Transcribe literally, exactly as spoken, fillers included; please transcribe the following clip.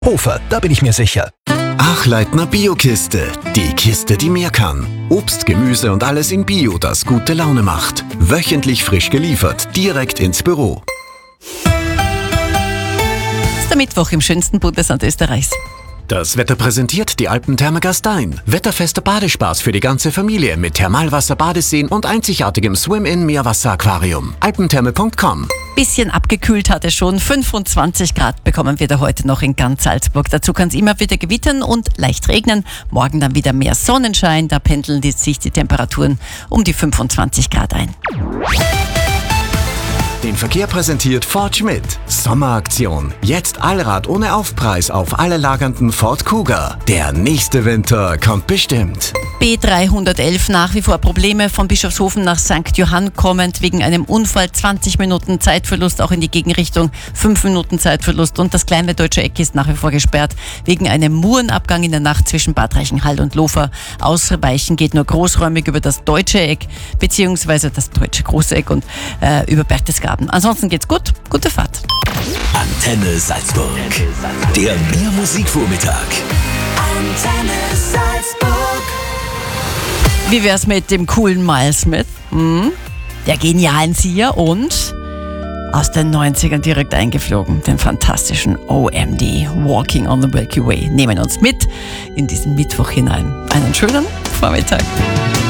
Hofer, da bin ich mir sicher. Achleitner Bio-Kiste. Die Kiste, die mehr kann. Obst, Gemüse und alles in Bio, das gute Laune macht. Wöchentlich frisch geliefert, direkt ins Büro. Es ist der Mittwoch im schönsten Bundesland Österreichs. Das Wetter präsentiert die Alpentherme Gastein. Wetterfester Badespaß für die ganze Familie mit Thermalwasser, Badeseen und einzigartigem Swim-In-Meerwasser-Aquarium. alpentherme punkt com. Bisschen abgekühlt hat es schon. fünfundzwanzig Grad bekommen wir da heute noch in ganz Salzburg. Dazu kann es immer wieder gewittern und leicht regnen. Morgen dann wieder mehr Sonnenschein. Da pendeln die, sich die Temperaturen um die fünfundzwanzig Grad ein. Den Verkehr präsentiert Ford Schmidt. Sommeraktion. Jetzt Allrad ohne Aufpreis auf alle lagernden Ford Kuga. Der nächste Winter kommt bestimmt. B dreihundertelf nach wie vor Probleme von Bischofshofen nach Sankt Johann kommend wegen einem Unfall. zwanzig Minuten Zeitverlust, auch in die Gegenrichtung fünf Minuten Zeitverlust. Und das kleine Deutsche Eck ist nach wie vor gesperrt wegen einem Murenabgang in der Nacht zwischen Bad Reichenhall und Lofer. Ausweichen geht nur großräumig über das Deutsche Eck beziehungsweise das Deutsche Große Eck und äh, über Berchtesgaden. Ansonsten geht's gut. Gute Fahrt. Antenne Salzburg. Der Biermusikvormittag. Antenne Salzburg. Wie wär's mit dem coolen Miles Smith? Hm? Der genialen Sia und aus den neunzigern direkt eingeflogen, den fantastischen O M D, Walking on the Milky Way. Nehmen uns mit in diesen Mittwoch hinein. Einen schönen Vormittag.